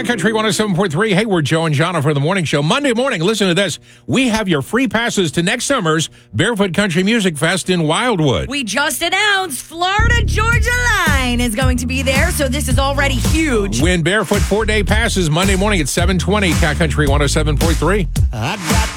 Country 107.3. Hey, we're Joe and Jonna for the morning show. Monday morning, listen to this. We have your free passes to next summer's Barefoot Country Music Fest in Wildwood. We just announced Florida Georgia Line is going to be there, so this is already huge. Win Barefoot 4-day passes Monday morning at 7:20. Cat Country 107.3. I got